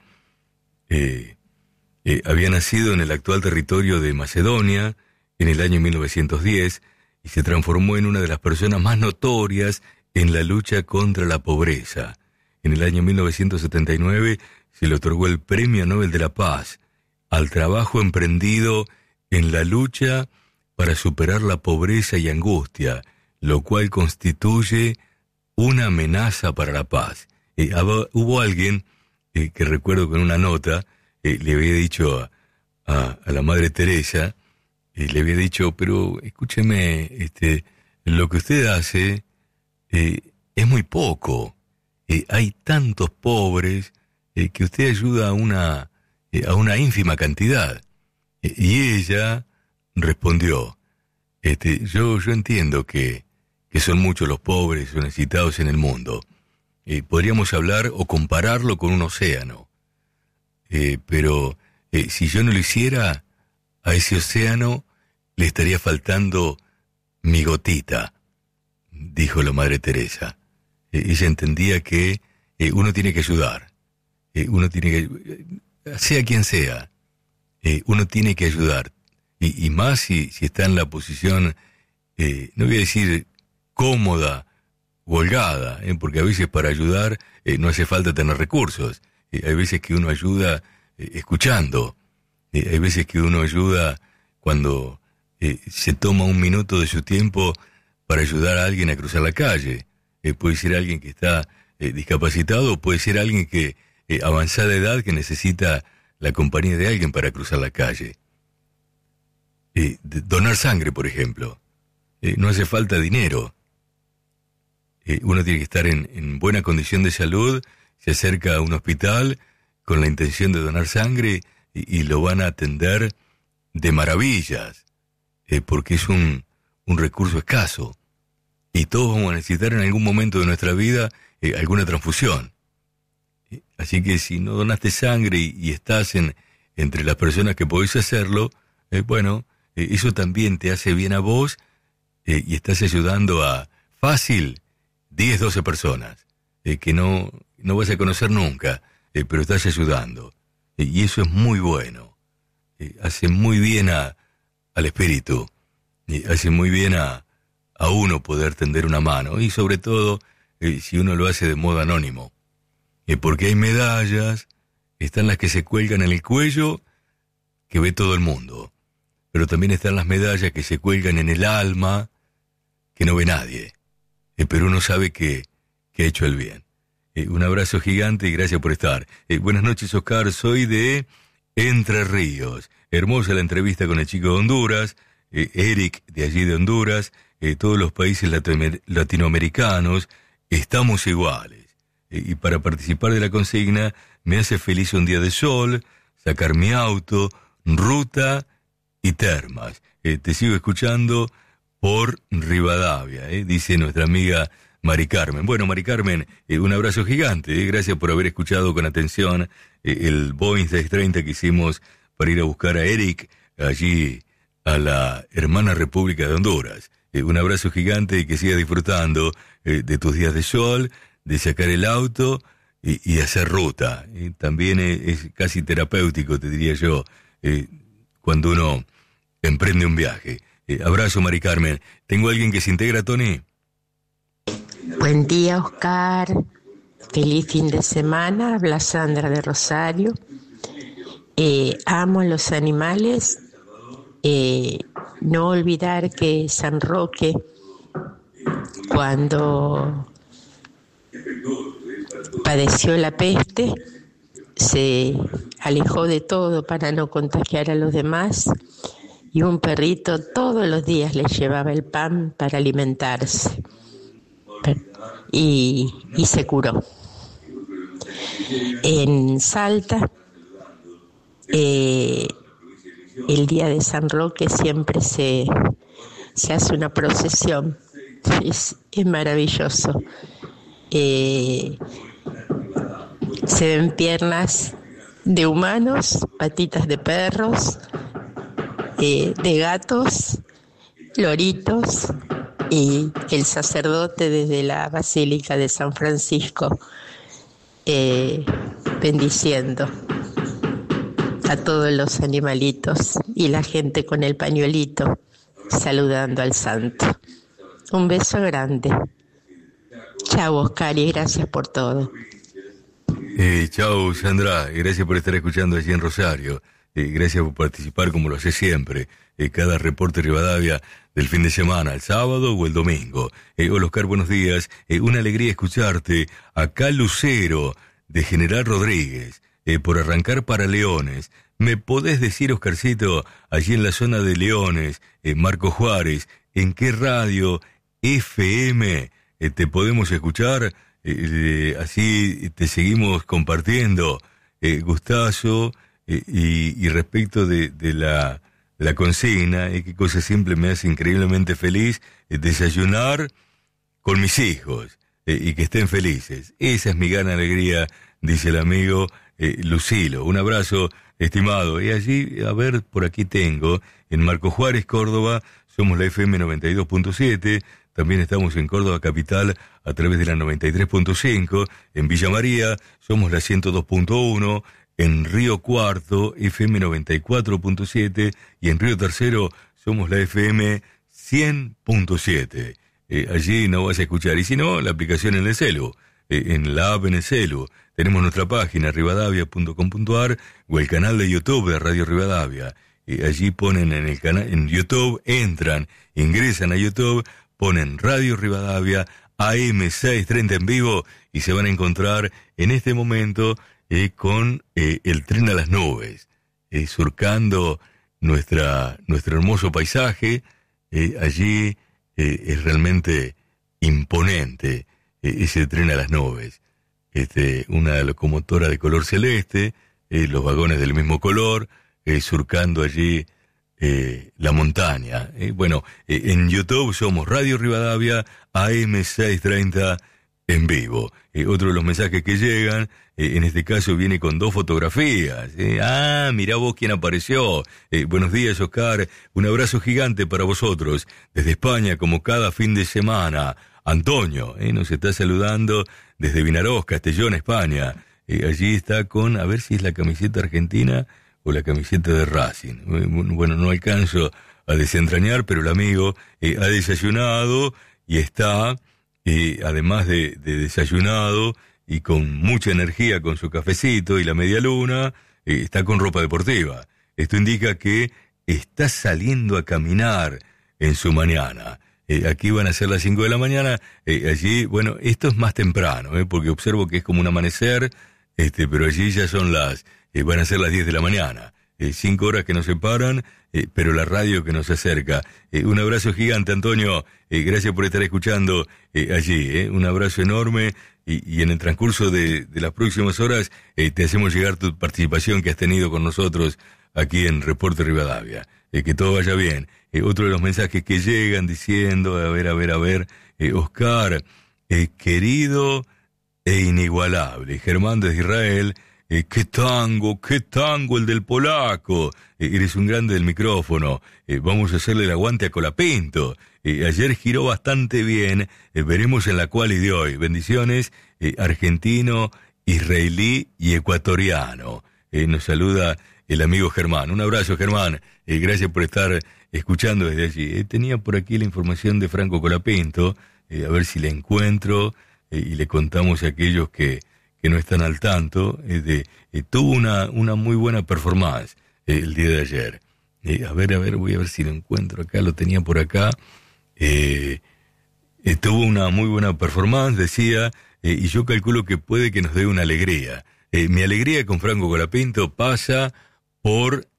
Eh, eh, había nacido en el actual territorio de Macedonia en el año mil novecientos diez y se transformó en una de las personas más notorias en la lucha contra la pobreza. En el año mil novecientos setenta y nueve se le otorgó el Premio Nobel de la Paz al trabajo emprendido en la lucha para superar la pobreza y angustia, lo cual constituye una amenaza para la paz. Eh, hubo alguien eh, que recuerdo con una nota, eh, le había dicho a, a, a la Madre Teresa, eh, le había dicho, pero escúcheme, este, lo que usted hace eh, es muy poco. Eh, hay tantos pobres eh, que usted ayuda a una, eh, a una ínfima cantidad. Eh, y ella respondió, este, yo, yo entiendo que, que son muchos los pobres o necesitados en el mundo. Eh, podríamos hablar o compararlo con un océano. Eh, pero eh, si yo no lo hiciera, a ese océano le estaría faltando mi gotita, dijo la Madre Teresa. Eh, ella entendía que eh, uno tiene que ayudar. Eh, uno tiene que, eh, sea quien sea, eh, uno tiene que ayudar. Y, y más si, si está en la posición, eh, no voy a decir cómoda, holgada, ¿eh? Porque a veces para ayudar eh, no hace falta tener recursos. Eh, hay veces que uno ayuda eh, escuchando. Eh, hay veces que uno ayuda cuando eh, se toma un minuto de su tiempo para ayudar a alguien a cruzar la calle. Eh, puede ser alguien que está eh, discapacitado, puede ser alguien que eh, avanzada edad que necesita la compañía de alguien para cruzar la calle. Eh, donar sangre, por ejemplo. Eh, no hace falta dinero. Eh, uno tiene que estar en, en buena condición de salud, se acerca a un hospital con la intención de donar sangre y, y lo van a atender de maravillas, eh, porque es un, un recurso escaso. Y todos vamos a necesitar en algún momento de nuestra vida eh, alguna transfusión. Eh, así que si no donaste sangre y, y estás en, entre las personas que podés hacerlo, eh, bueno, eh, eso también te hace bien a vos eh, y estás ayudando a fácil diez, doce personas eh, que no, no vas a conocer nunca, eh, pero estás ayudando. Eh, y eso es muy bueno. Eh, hace muy bien a, al espíritu. Eh, hace muy bien a, a uno poder tender una mano. Y sobre todo, eh, si uno lo hace de modo anónimo. Eh, porque hay medallas, están las que se cuelgan en el cuello, que ve todo el mundo. Pero también están las medallas que se cuelgan en el alma, que no ve nadie, eh, pero uno sabe que, que ha hecho el bien. Eh, un abrazo gigante y gracias por estar. Eh, buenas noches, Oscar, soy de Entre Ríos. Hermosa la entrevista con el chico de Honduras, eh, Eric de allí de Honduras. Eh, todos los países latinoamer- latinoamericanos estamos iguales. Eh, y para participar de la consigna me hace feliz un día de sol, sacar mi auto, ruta y termas. Eh, te sigo escuchando por Rivadavia, eh, dice nuestra amiga Mari Carmen. Bueno, Mari Carmen, eh, un abrazo gigante. Eh, gracias por haber escuchado con atención eh, el Boeing seiscientos treinta que hicimos para ir a buscar a Eric allí a la hermana República de Honduras. Eh, un abrazo gigante y que sigas disfrutando eh, de tus días de sol, de sacar el auto y, y hacer ruta. Eh, también es, es casi terapéutico, te diría yo, eh, cuando uno emprende un viaje. Eh, abrazo, Mari Carmen. ¿Tengo alguien que se integra, Tony? Buen día, Oscar. Feliz fin de semana. Habla Sandra de Rosario. Eh, amo los animales. Eh, no olvidar que San Roque, cuando padeció la peste, se alejó de todo para no contagiar a los demás, y un perrito todos los días le llevaba el pan para alimentarse. Y, y se curó. En Salta, eh, el día de San Roque siempre se, se hace una procesión. Es, es maravilloso. Eh, se ven piernas de humanos, patitas de perros, eh, de gatos, loritos, y el sacerdote desde la Basílica de San Francisco eh, bendiciendo a todos los animalitos y la gente con el pañuelito saludando al santo. Un beso grande. Chao, Oscar, y gracias por todo. Eh, chao, Sandra, gracias por estar escuchando allí en Rosario. Eh, gracias por participar como lo hace siempre. Eh, cada reporte Rivadavia del fin de semana, el sábado o el domingo. Eh, hola, Oscar, buenos días. Eh, una alegría escucharte. Acá Lucero, de General Rodríguez, eh, por arrancar para Leones. ¿Me podés decir, Oscarcito, allí en la zona de Leones, eh, Marco Juárez, en qué radio F M eh, te podemos escuchar? Eh, eh, así te seguimos compartiendo. Eh, gustazo. Eh, y, y respecto de, de la, la consigna, eh, qué cosa siempre me hace increíblemente feliz, eh, desayunar con mis hijos eh, y que estén felices. Esa es mi gran alegría, dice el amigo eh, Lucilo. Un abrazo, estimado. Y allí, a ver, por aquí tengo, en Marco Juárez, Córdoba, somos la F M noventa y dos punto siete, también estamos en Córdoba Capital a través de la noventa y tres punto cinco, en Villa María somos la ciento dos punto uno, en Río Cuarto, F M noventa y cuatro punto siete, y en Río Tercero somos la F M cien punto siete. Eh, allí no vas a escuchar, y si no, la aplicación en el celu, eh, en la app en el celu. Tenemos nuestra página, rivadavia punto com punto ar, o el canal de YouTube de Radio Rivadavia. Eh, allí ponen en el canal, en YouTube, entran, ingresan a YouTube, ponen Radio Rivadavia, A M seiscientos treinta en vivo, y se van a encontrar en este momento Eh, con eh, el tren a las nubes, eh, surcando nuestra, nuestro hermoso paisaje. Eh, allí eh, es realmente imponente eh, ese tren a las nubes. Este, una locomotora de color celeste, eh, los vagones del mismo color, eh, surcando allí eh, la montaña. Eh, bueno, eh, en YouTube somos Radio Rivadavia, A M seiscientos treinta en vivo. Eh, otro de los mensajes que llegan, eh, en este caso viene con dos fotografías. Eh. Ah, mirá vos quién apareció. Eh, buenos días, Oscar. Un abrazo gigante para vosotros. Desde España, como cada fin de semana. Antonio, eh, nos está saludando desde Vinaroz, Castellón, España. Eh, allí está con, a ver si es la camiseta argentina o la camiseta de Racing. Eh, bueno, no alcanzo a desentrañar, pero el amigo eh, ha desayunado y está... Eh, además de, de desayunado y con mucha energía con su cafecito y la media luna, eh, está con ropa deportiva. Esto indica que está saliendo a caminar en su mañana. Eh, aquí van a ser las cinco de la mañana, eh, allí, bueno, esto es más temprano, eh, porque observo que es como un amanecer, este, pero allí ya son las, eh, van a ser las diez de la mañana. Eh, cinco horas que nos separan, eh, pero la radio que nos acerca. Eh, un abrazo gigante, Antonio. Eh, gracias por estar escuchando eh, allí. Eh, un abrazo enorme. Y, y en el transcurso de, de las próximas horas eh, te hacemos llegar tu participación que has tenido con nosotros aquí en Reporte Rivadavia. Eh, que todo vaya bien. Eh, otro de los mensajes que llegan diciendo, a ver, a ver, a ver, eh, Oscar, eh, querido e inigualable, Germán desde Israel. Eh, ¡Qué tango, qué tango el del polaco! Eh, eres un grande del micrófono. Eh, vamos a hacerle el aguante a Colapinto. Eh, ayer giró bastante bien. Eh, veremos en la quali de hoy. Bendiciones, eh, argentino, israelí y ecuatoriano. Eh, nos saluda el amigo Germán. Un abrazo, Germán. Eh, gracias por estar escuchando desde allí. Eh, tenía por aquí la información de Franco Colapinto. Eh, a ver si la encuentro eh, y le contamos a aquellos que... que no están al tanto, eh, de, eh, tuvo una, una muy buena performance eh, el día de ayer. Eh, a ver, a ver, voy a ver si lo encuentro acá, lo tenía por acá. Eh, eh, tuvo una muy buena performance, decía, eh, y yo calculo que puede que nos dé una alegría. Eh, mi alegría con Franco Colapinto pasa por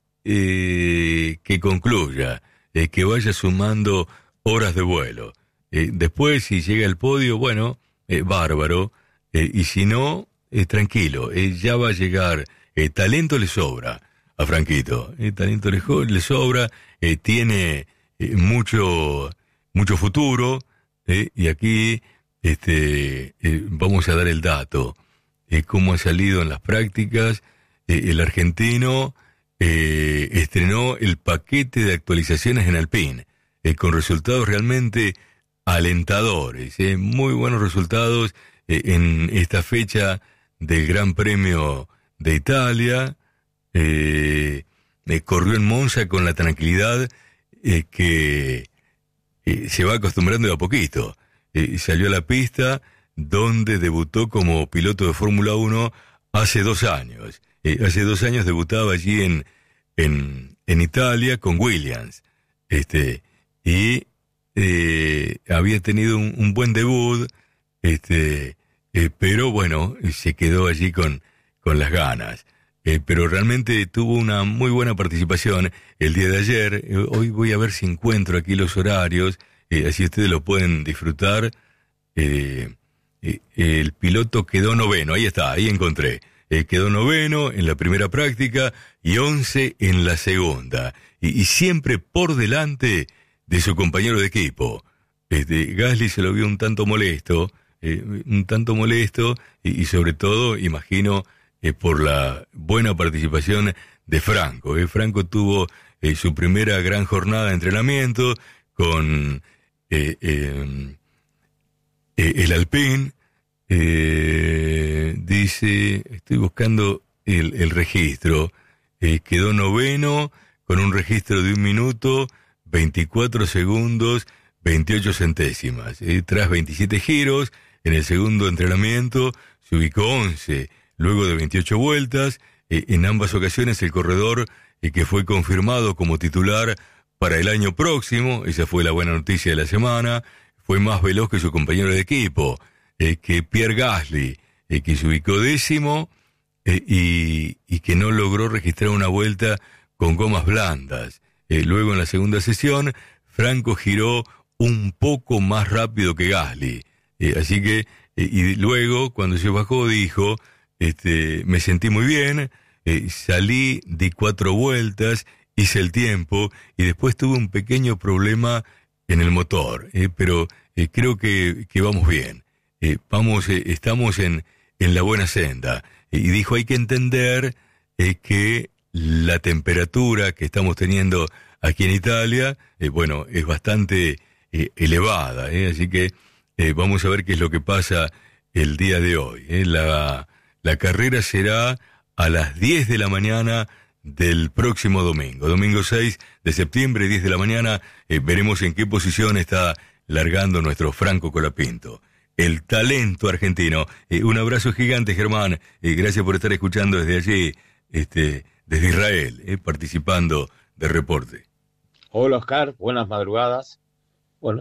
eh, que concluya, eh, que vaya sumando horas de vuelo. Eh, después, si llega al podio, bueno, eh, bárbaro. Eh, y si no, eh, tranquilo, eh, ya va a llegar. Eh, talento le sobra a Franquito, eh, talento le, le sobra, eh, tiene eh, mucho mucho futuro, eh, y aquí este eh, vamos a dar el dato, eh, cómo ha salido en las prácticas. Eh, el argentino eh, estrenó el paquete de actualizaciones en Alpine, eh, con resultados realmente alentadores, eh, muy buenos resultados en esta fecha del Gran Premio de Italia. Eh, eh, corrió en Monza con la tranquilidad eh, que eh, se va acostumbrando de a poquito. Eh, salió a la pista donde debutó como piloto de Fórmula uno hace dos años. Eh, hace dos años debutaba allí en, en, en Italia con Williams. Este, y eh, había tenido un, un buen debut, este, Eh, pero bueno, se quedó allí con, con las ganas. Eh, pero realmente tuvo una muy buena participación el día de ayer. Eh, hoy voy a ver si encuentro aquí los horarios, eh, así ustedes lo pueden disfrutar. Eh, eh, el piloto quedó noveno, ahí está, ahí encontré. Eh, quedó noveno en la primera práctica y once en la segunda. Y, y siempre por delante de su compañero de equipo. Este, Gasly se lo vio un tanto molesto. Eh, un tanto molesto y, y sobre todo, imagino, eh, por la buena participación de Franco. Eh. Franco tuvo eh, su primera gran jornada de entrenamiento con eh, eh, eh, el Alpine. Eh, dice, estoy buscando el, el registro, eh, quedó noveno con un registro de un minuto, veinticuatro segundos, veintiocho centésimas. Eh, tras veintisiete giros, en el segundo entrenamiento se ubicó once, luego de veintiocho vueltas. Eh, en ambas ocasiones el corredor eh, que fue confirmado como titular para el año próximo, esa fue la buena noticia de la semana, fue más veloz que su compañero de equipo, eh, que Pierre Gasly, eh, que se ubicó décimo eh, y, y que no logró registrar una vuelta con gomas blandas. Eh, luego en la segunda sesión, Franco giró un poco más rápido que Gasly. Eh, así que, eh, y luego, cuando se bajó, dijo, este, me sentí muy bien, eh, salí, di cuatro vueltas, hice el tiempo, y después tuve un pequeño problema en el motor, eh, pero eh, creo que, que vamos bien. Eh, vamos, eh, estamos en, en la buena senda. Eh, y dijo, hay que entender eh, que la temperatura que estamos teniendo aquí en Italia, eh, bueno, es bastante eh, elevada, eh, así que Eh, vamos a ver qué es lo que pasa el día de hoy. Eh. La, la carrera será a las diez de la mañana del próximo domingo. Domingo seis de septiembre, diez de la mañana, eh, veremos en qué posición está largando nuestro Franco Colapinto. El talento argentino. Eh, un abrazo gigante, Germán. Eh, gracias por estar escuchando desde allí, este, desde Israel, eh, participando del reporte. Hola, Oscar. Buenas madrugadas. Bueno,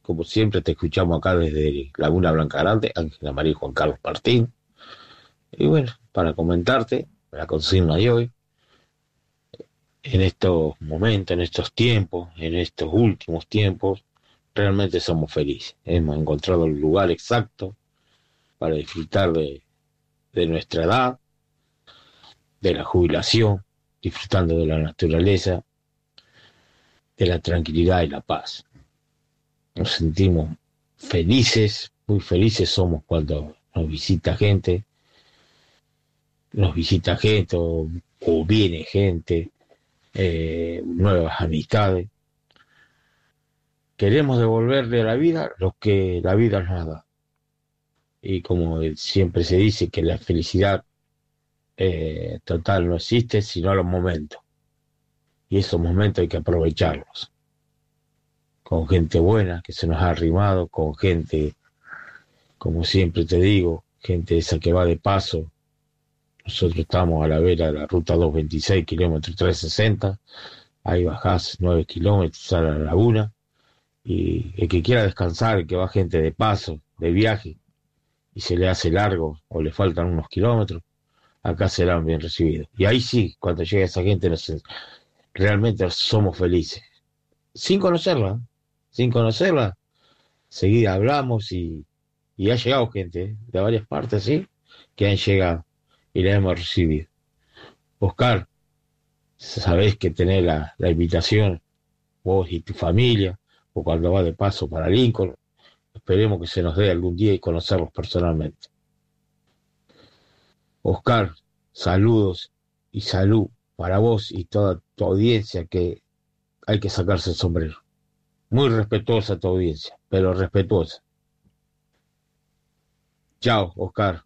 como siempre te escuchamos acá desde Laguna Blanca Grande, Ángela María y Juan Carlos Martín. Y bueno, para comentarte la consigna de hoy, en estos momentos, en estos tiempos, en estos últimos tiempos, realmente somos felices. Hemos encontrado el lugar exacto para disfrutar de, de nuestra edad, de la jubilación, disfrutando de la naturaleza, de la tranquilidad y la paz. Nos sentimos felices, muy felices somos cuando nos visita gente, nos visita gente o, o viene gente, eh, nuevas amistades. Queremos devolverle a la vida lo que la vida nos da. Y como siempre se dice que la felicidad eh, total no existe, sino los momentos. Y esos momentos hay que aprovecharlos. Con gente buena que se nos ha arrimado, con gente, como siempre te digo, gente esa que va de paso. Nosotros estamos a la vera de la ruta doscientos veintiséis, kilómetro trescientos sesenta. Ahí bajás nueve kilómetros a la laguna. Y el que quiera descansar, el que va gente de paso, de viaje, y se le hace largo o le faltan unos kilómetros, acá serán bien recibidos. Y ahí sí, cuando llega esa gente, nos, realmente somos felices. Sin conocerla, sin conocerla, seguida hablamos y, y ha llegado gente ¿eh? de varias partes, ¿sí? Que han llegado y la hemos recibido. Oscar, sabés que tenés la, la invitación, vos y tu familia, o cuando va de paso para Lincoln, esperemos que se nos dé algún día y conocerlos personalmente. Oscar, saludos y salud para vos y toda tu audiencia, que hay que sacarse el sombrero. Muy respetuosa tu audiencia, pero respetuosa. Chao, Oscar.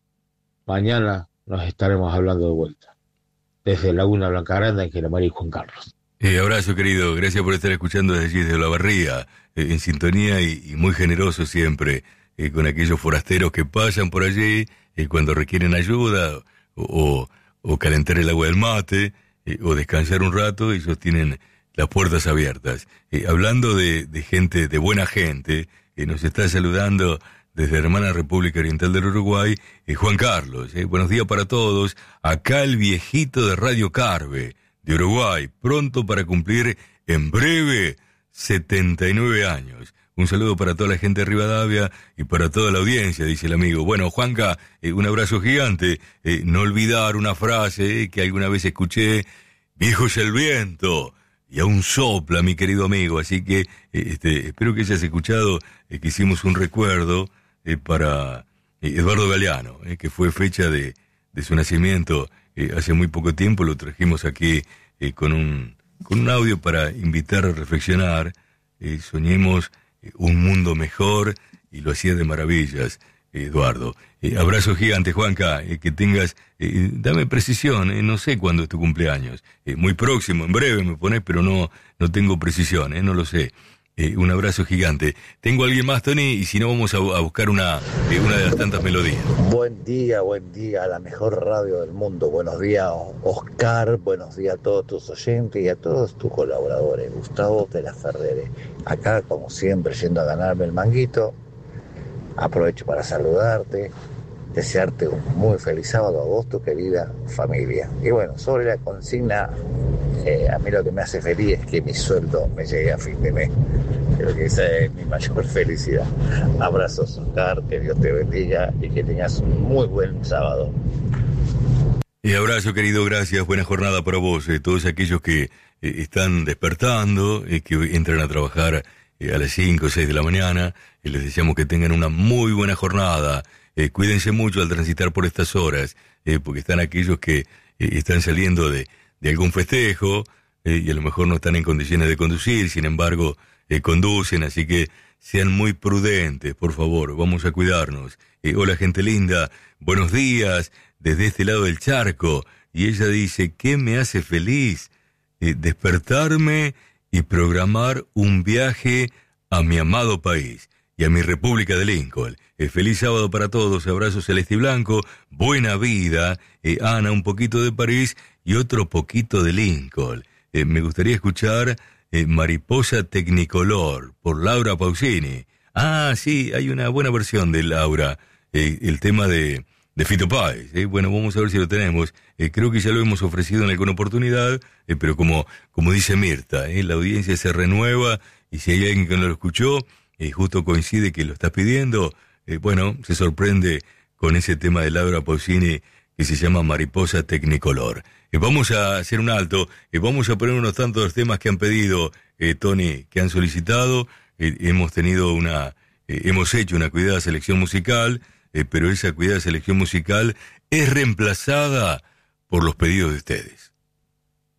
Mañana nos estaremos hablando de vuelta. Desde Laguna Blanca Grande, Ángela María y Juan Carlos. Eh, abrazo, querido. Gracias por estar escuchando desde allí, desde Olavarría, eh, en sintonía y, y muy generoso siempre eh, con aquellos forasteros que pasan por allí eh, cuando requieren ayuda o, o, o calentar el agua del mate eh, o descansar un rato. Ellos tienen las puertas abiertas. Eh, hablando de, de gente, de buena gente, eh, nos está saludando desde la hermana República Oriental del Uruguay, eh, Juan Carlos. Eh, buenos días para todos. Acá el viejito de Radio Carve, de Uruguay, pronto para cumplir en breve setenta y nueve años. Un saludo para toda la gente de Rivadavia y para toda la audiencia, dice el amigo. Bueno, Juanca, eh, un abrazo gigante. Eh, no olvidar una frase eh, que alguna vez escuché: viejo es el viento y aún sopla, mi querido amigo. Así que eh, este, espero que hayas escuchado eh, que hicimos un recuerdo eh, para eh, Eduardo Galeano, eh, que fue fecha de, de su nacimiento. Eh, hace muy poco tiempo lo trajimos aquí eh, con un con un audio para invitar a reflexionar. Eh, soñemos eh, un mundo mejor, y lo hacía de maravillas, eh, Eduardo. Eh, abrazo gigante, Juanca, eh, que tengas, eh, dame precisión, eh, no sé cuándo es tu cumpleaños. Eh, muy próximo, en breve me pones, pero no, no tengo precisión, eh, no lo sé. Eh, un abrazo gigante. ¿Tengo a alguien más, Tony? Y si no, vamos a, a buscar una, eh, una de las tantas melodías. Buen día, buen día a la mejor radio del mundo. Buenos días, Oscar. Buenos días a todos tus oyentes y a todos tus colaboradores. Gustavo de la Ferrere. Acá, como siempre, yendo a ganarme el manguito. Aprovecho para saludarte, desearte un muy feliz sábado a vos, tu querida familia. Y bueno, sobre la consigna, eh, a mí lo que me hace feliz es que mi sueldo me llegue a fin de mes. Creo que esa es mi mayor felicidad. Abrazos, Oscar, que Dios te bendiga y que tengas un muy buen sábado. Y abrazo, querido, gracias, buena jornada para vos, eh, todos aquellos que eh, están despertando, eh, que entran a trabajar eh, a las cinco o seis de la mañana, y les deseamos que tengan una muy buena jornada. Eh, cuídense mucho al transitar por estas horas, eh, porque están aquellos que eh, están saliendo de, de algún festejo eh, y a lo mejor no están en condiciones de conducir, sin embargo eh, conducen, así que sean muy prudentes, por favor, vamos a cuidarnos. Eh, hola, gente linda, buenos días desde este lado del charco. Y ella dice: ¿qué me hace feliz? Eh, despertarme y programar un viaje a mi amado país y a mi República de Lincoln. Eh, feliz sábado para todos, abrazo celeste y blanco, buena vida. Eh, Ana, un poquito de París y otro poquito de Lincoln. Eh, me gustaría escuchar eh, Mariposa Tecnicolor por Laura Pausini. Ah, sí, hay una buena versión de Laura, eh, el tema de, de Fito Páez. Eh. Bueno, vamos a ver si lo tenemos. Eh, creo que ya lo hemos ofrecido en alguna oportunidad, eh, pero como, como dice Mirta, eh, la audiencia se renueva y si hay alguien que no lo escuchó, eh, justo coincide que lo estás pidiendo, eh, bueno, se sorprende con ese tema de Laura Pausini que se llama Mariposa Technicolor. Eh, vamos a hacer un alto, eh, vamos a poner unos tantos temas que han pedido, eh, Tony, que han solicitado. Eh, hemos tenido una, eh, hemos hecho una cuidada selección musical, eh, pero esa cuidada selección musical es reemplazada por los pedidos de ustedes.